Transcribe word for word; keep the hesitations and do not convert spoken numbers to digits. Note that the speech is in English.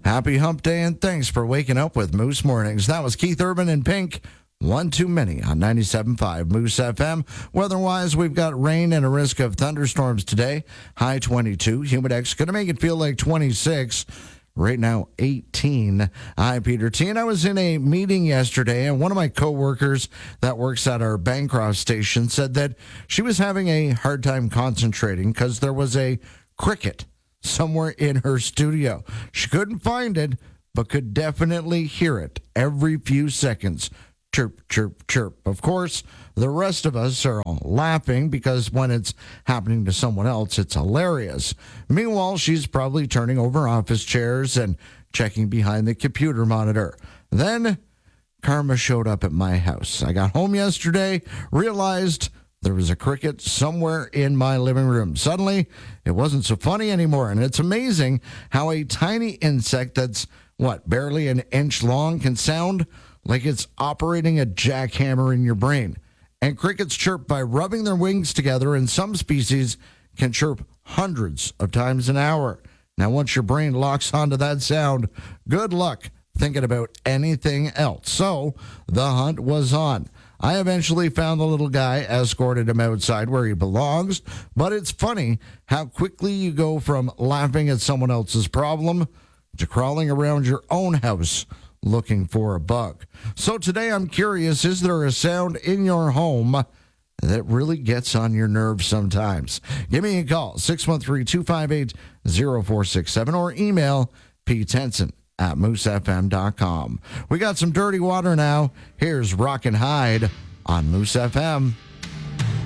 Happy hump day and thanks for waking up with Moose Mornings. That was Keith Urban and Pink. One too many on ninety-seven point five Moose F M. Weather-wise, we've got rain and a risk of thunderstorms today. High twenty-two. Humidex going to make it feel like twenty-six. Right now, eighteen. I'm Peter T. And I was in a meeting yesterday, and one of my coworkers that works at our Bancroft station said that she was having a hard time concentrating because there was a cricket somewhere in her studio. She couldn't find it, but could definitely hear it every few seconds. Chirp, chirp, chirp. Of course, the rest of us are all laughing because when it's happening to someone else, it's hilarious. Meanwhile, she's probably turning over office chairs and checking behind the computer monitor. Then, karma showed up at my house. I got home yesterday, realized there was a cricket somewhere in my living room. Suddenly, it wasn't so funny anymore, and it's amazing how a tiny insect that's, what, barely an inch long can sound like it's operating a jackhammer in your brain. And crickets chirp by rubbing their wings together, and some species can chirp hundreds of times an hour. Now, once your brain locks onto that sound, good luck thinking about anything else. So, the hunt was on. I eventually found the little guy, escorted him outside where he belongs, but it's funny how quickly you go from laughing at someone else's problem to crawling around your own house looking for a bug. So today I'm curious, is there a sound in your home that really gets on your nerves sometimes? Give me a call, six one three, two five eight, zero four six seven, or email ptenson at moose f m dot com. We got some dirty water now. Here's Rock and Hide on Moose F M.